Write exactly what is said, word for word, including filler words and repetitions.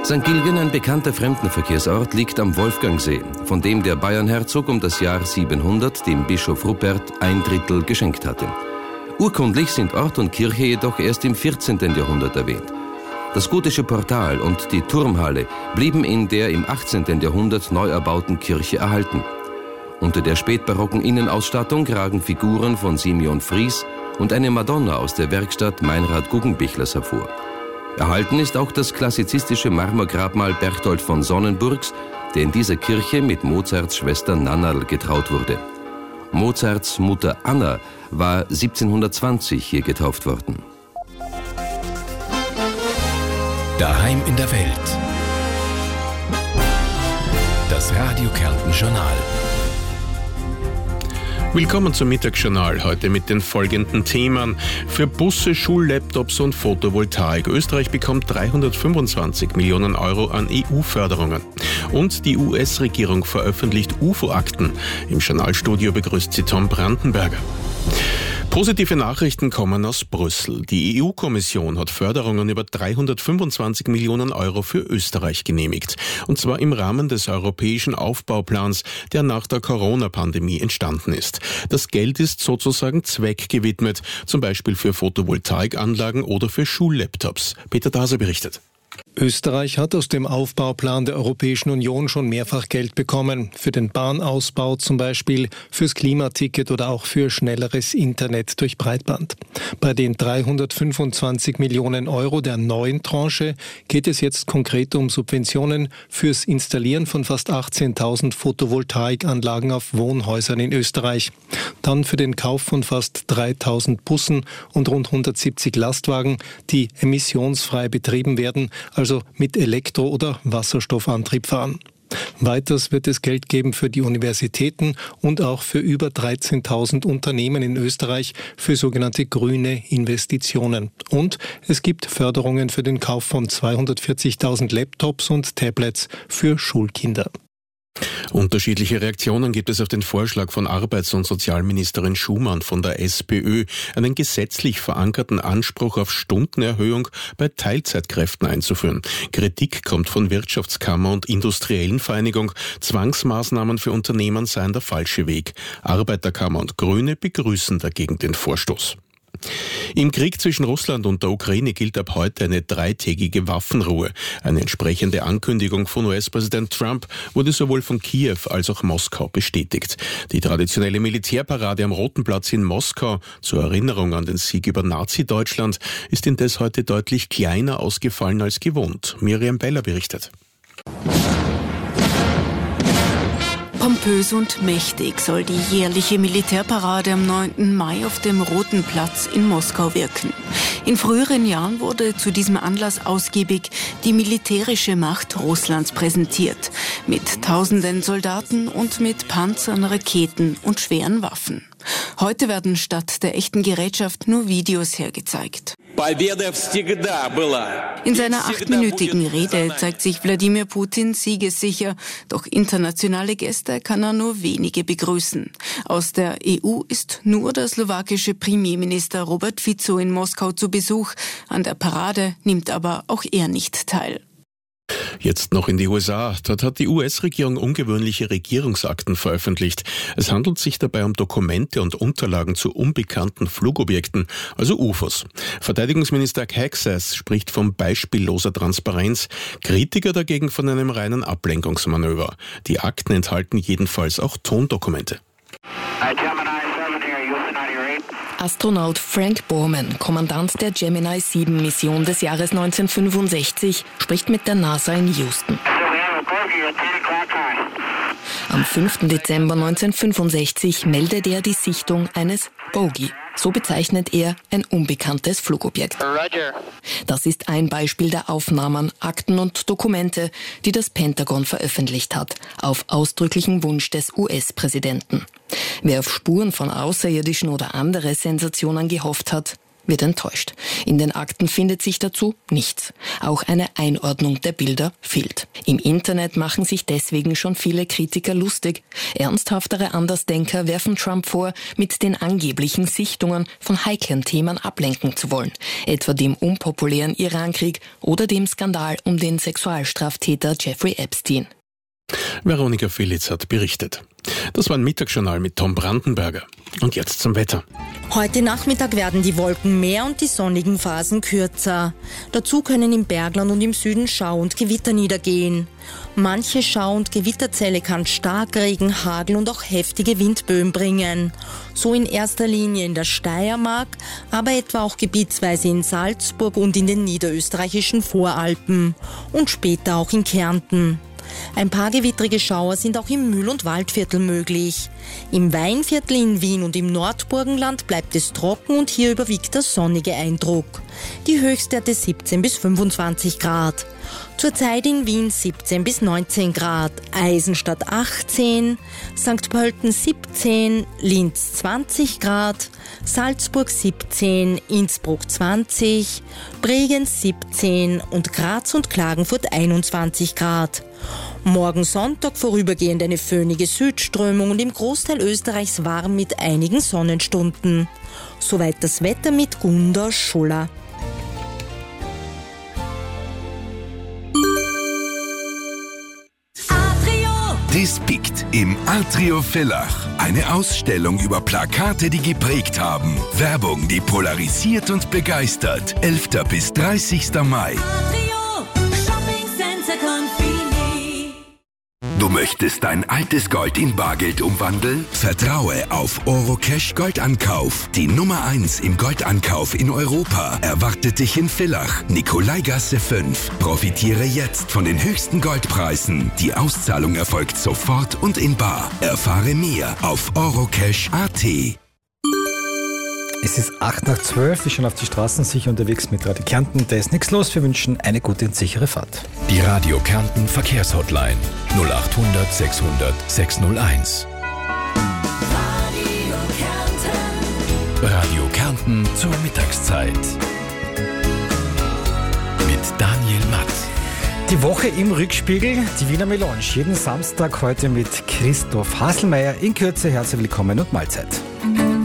Sankt Gilgen, ein bekannter Fremdenverkehrsort, liegt am Wolfgangsee, von dem der Bayernherzog um das Jahr siebenhundert dem Bischof Rupert ein Drittel geschenkt hatte. Urkundlich sind Ort und Kirche jedoch erst im vierzehnten Jahrhundert erwähnt. Das gotische Portal und die Turmhalle blieben in der im achtzehnten Jahrhundert neu erbauten Kirche erhalten. Unter der spätbarocken Innenausstattung ragen Figuren von Simeon Fries und eine Madonna aus der Werkstatt Meinrad Guggenbichlers hervor. Erhalten ist auch das klassizistische Marmorgrabmal Berchtold von Sonnenburgs, der in dieser Kirche mit Mozarts Schwester Nannerl getraut wurde. Mozarts Mutter Anna war siebzehnhundertzwanzig hier getauft worden. Daheim in der Welt. Das Radio Kärnten Journal. Willkommen zum Mittagsjournal, heute mit den folgenden Themen. Für Busse, Schullaptops und Photovoltaik. Österreich bekommt dreihundertfünfundzwanzig Millionen Euro an E U-Förderungen. Und die U S-Regierung veröffentlicht U F O-Akten. Im Journalstudio begrüßt sie Tom Brandenberger. Positive Nachrichten kommen aus Brüssel. Die E U-Kommission hat Förderungen über dreihundertfünfundzwanzig Millionen Euro für Österreich genehmigt. Und zwar im Rahmen des europäischen Aufbauplans, der nach der Corona-Pandemie entstanden ist. Das Geld ist sozusagen zweckgewidmet, zum Beispiel für Photovoltaikanlagen oder für Schullaptops. Peter Daser berichtet. Österreich hat aus dem Aufbauplan der Europäischen Union schon mehrfach Geld bekommen. Für den Bahnausbau zum Beispiel, fürs Klimaticket oder auch für schnelleres Internet durch Breitband. Bei den dreihundertfünfundzwanzig Millionen Euro der neuen Tranche geht es jetzt konkret um Subventionen fürs Installieren von fast achtzehntausend Photovoltaikanlagen auf Wohnhäusern in Österreich. Dann für den Kauf von fast dreitausend Bussen und rund hundertsiebzig Lastwagen, die emissionsfrei betrieben werden, also mit Elektro- oder Wasserstoffantrieb fahren. Weiters wird es Geld geben für die Universitäten und auch für über dreizehntausend Unternehmen in Österreich für sogenannte grüne Investitionen. Und es gibt Förderungen für den Kauf von zweihundertvierzigtausend Laptops und Tablets für Schulkinder. Unterschiedliche Reaktionen gibt es auf den Vorschlag von Arbeits- und Sozialministerin Schumann von der SPÖ, einen gesetzlich verankerten Anspruch auf Stundenerhöhung bei Teilzeitkräften einzuführen. Kritik kommt von Wirtschaftskammer und Industriellen Vereinigung. Zwangsmaßnahmen für Unternehmen seien der falsche Weg. Arbeiterkammer und Grüne begrüßen dagegen den Vorstoß. Im Krieg zwischen Russland und der Ukraine gilt ab heute eine dreitägige Waffenruhe. Eine entsprechende Ankündigung von U S-Präsident Trump wurde sowohl von Kiew als auch Moskau bestätigt. Die traditionelle Militärparade am Roten Platz in Moskau zur Erinnerung an den Sieg über Nazi-Deutschland ist indes heute deutlich kleiner ausgefallen als gewohnt. Miriam Beller berichtet. Pompös und mächtig soll die jährliche Militärparade am neunten Mai auf dem Roten Platz in Moskau wirken. In früheren Jahren wurde zu diesem Anlass ausgiebig die militärische Macht Russlands präsentiert. Mit tausenden Soldaten und mit Panzern, Raketen und schweren Waffen. Heute werden statt der echten Gerätschaft nur Videos hergezeigt. In seiner achtminütigen Rede zeigt sich Wladimir Putin siegessicher, doch internationale Gäste kann er nur wenige begrüßen. Aus der E U ist nur der slowakische Premierminister Robert Fico in Moskau zu Besuch. An der Parade nimmt aber auch er nicht teil. Jetzt noch in die U S A. Dort hat die U S-Regierung ungewöhnliche Regierungsakten veröffentlicht. Es handelt sich dabei um Dokumente und Unterlagen zu unbekannten Flugobjekten, also U F Os. Verteidigungsminister Hagsas spricht von beispielloser Transparenz, Kritiker dagegen von einem reinen Ablenkungsmanöver. Die Akten enthalten jedenfalls auch Tondokumente. Astronaut Frank Borman, Kommandant der Gemini sieben Mission des Jahres neunzehnhundertfünfundsechzig, spricht mit der NASA in Houston. Am fünften Dezember neunzehnhundertfünfundsechzig meldet er die Sichtung eines Bogey. So bezeichnet er ein unbekanntes Flugobjekt. Das ist ein Beispiel der Aufnahmen, Akten und Dokumente, die das Pentagon veröffentlicht hat, auf ausdrücklichen Wunsch des U S-Präsidenten. Wer auf Spuren von Außerirdischen oder andere Sensationen gehofft hat, wird enttäuscht. In den Akten findet sich dazu nichts. Auch eine Einordnung der Bilder fehlt. Im Internet machen sich deswegen schon viele Kritiker lustig. Ernsthaftere Andersdenker werfen Trump vor, mit den angeblichen Sichtungen von heiklen Themen ablenken zu wollen. Etwa dem unpopulären Irankrieg oder dem Skandal um den Sexualstraftäter Jeffrey Epstein. Veronika Filitz hat berichtet. Das war ein Mittagsjournal mit Tom Brandenberger. Und jetzt zum Wetter. Heute Nachmittag werden die Wolken mehr und die sonnigen Phasen kürzer. Dazu können im Bergland und im Süden Schau und Gewitter niedergehen. Manche Schau- und Gewitterzelle kann Starkregen, Hagel und auch heftige Windböen bringen. So in erster Linie in der Steiermark, aber etwa auch gebietsweise in Salzburg und in den niederösterreichischen Voralpen und später auch in Kärnten. Ein paar gewittrige Schauer sind auch im Mühl- und Waldviertel möglich. Im Weinviertel in Wien und im Nordburgenland bleibt es trocken und hier überwiegt der sonnige Eindruck. Die Höchstwerte siebzehn bis fünfundzwanzig Grad. Zurzeit in Wien siebzehn bis neunzehn Grad, Eisenstadt achtzehn, Sankt Pölten siebzehn, Linz zwanzig Grad, Salzburg siebzehn, Innsbruck zwanzig, Bregenz siebzehn und Graz und Klagenfurt einundzwanzig Grad. Morgen Sonntag vorübergehend eine föhnige Südströmung und im Großteil Österreichs warm mit einigen Sonnenstunden. Soweit das Wetter mit Gunda Schuller. Dispikt im Atrio Villach. Eine Ausstellung über Plakate, die geprägt haben. Werbung, die polarisiert und begeistert. elfter bis dreißigster Mai. Atrio Shopping Center Confini. Du möchtest dein altes Gold in Bargeld umwandeln? Vertraue auf Orocash Goldankauf. Die Nummer eins im Goldankauf in Europa erwartet dich in Villach, Nikolaigasse fünf. Profitiere jetzt von den höchsten Goldpreisen. Die Auszahlung erfolgt sofort und in bar. Erfahre mehr auf orocash punkt at. Es ist acht nach zwölf, wir schon auf die Straßen sicher unterwegs mit Radio Kärnten. Da ist nichts los, wir wünschen eine gute und sichere Fahrt. Die Radio Kärnten Verkehrshotline null achthundert sechshundert sechshunderteins. Radio Kärnten. Radio Kärnten zur Mittagszeit. Mit Daniel Matt. Die Woche im Rückspiegel, die Wiener Melange. Jeden Samstag heute mit Christoph Hasselmeier. In Kürze herzlich willkommen und Mahlzeit.